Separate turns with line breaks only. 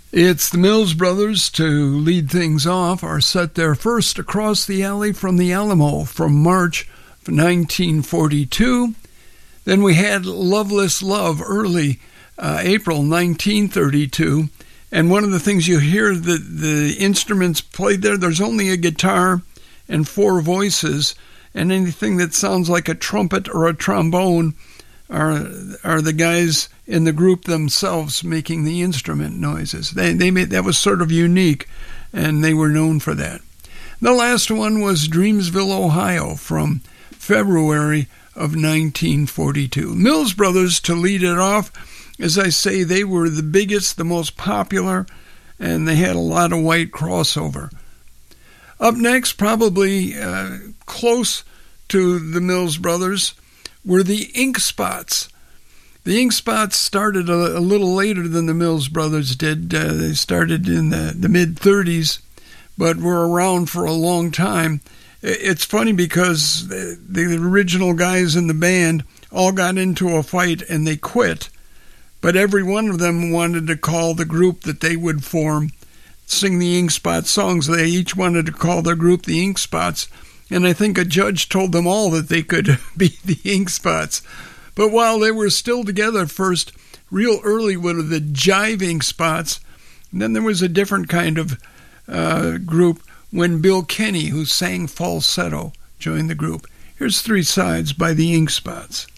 It's the Mills Brothers to lead things off. Are set there first across the alley from the Alamo from March of 1942. Then we had Loveless Love early April 1932. And one of the things you hear the instruments played there's only a guitar and four voices, and anything that sounds like a trumpet or a trombone are the guys in the group themselves making the instrument noises. They made that was sort of unique, and they were known for that. The last one was Dreamsville, Ohio, from February of 1942. Mills Brothers to lead it off. As I say, they were the biggest, the most popular, and they had a lot of white crossover. Up next, probably close to the Mills Brothers, were the Ink Spots. The Ink Spots started a little later than the Mills Brothers did. They started in the mid-30s, but were around for a long time. It's funny because the original guys in the band all got into a fight and they quit, but every one of them wanted to call the group that they would form, sing the Ink Spots songs. They each wanted to call their group the Ink Spots. And I think a judge told them all that they could be the Ink Spots. But while they were still together first, real early were the Jive Ink Spots. And then there was a different kind of group when Bill Kenny, who sang falsetto, joined the group. Here's Three Sides by the Ink Spots.